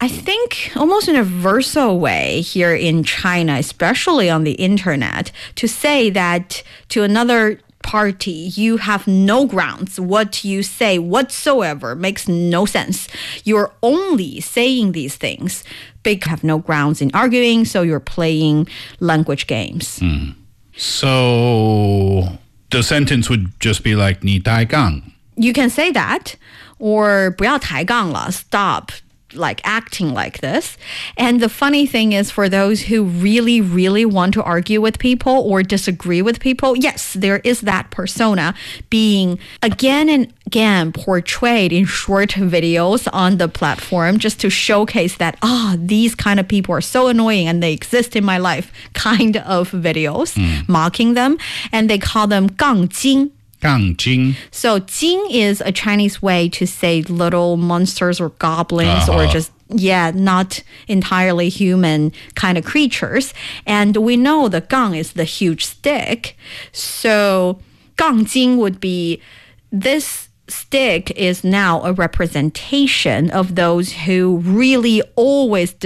I think almost in a universal way here in China, especially on the internet, to say that to another party, you have no grounds. What you say whatsoever makes no sense. You're only saying these things, but you have no grounds in arguing, so you're playing language games. So the sentence would just be like 你抬杠. You can say that, or 不要抬杠了, stop like acting like this. And the funny thing is, for those who really, really want to argue with people or disagree with people, yes, there is that persona being again and again portrayed in short videos on the platform just to showcase that, these kind of people are so annoying and they exist in my life kind of videos, mocking them. And they call them 杠精. 杠精. So 精 is a Chinese way to say little monsters or goblins or just, not entirely human kind of creatures. And we know the 杠 is the huge stick. So 杠精 would be this stick is now a representation of those who really always